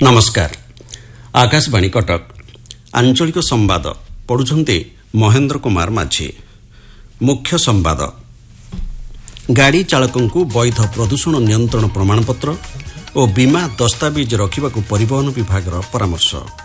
नमस्कार। आकाशवाणी कटक आंचलिक संवाद पढ़ुछन्ते महेन्द्र कुमार माझी। मुख्य संवाद गाड़ी चालकंकु वैध प्रदूषण नियंत्रण प्रमाणपत्र और बीमा दस्तावेज रखिबाकु परिवहन विभाग परामर्श।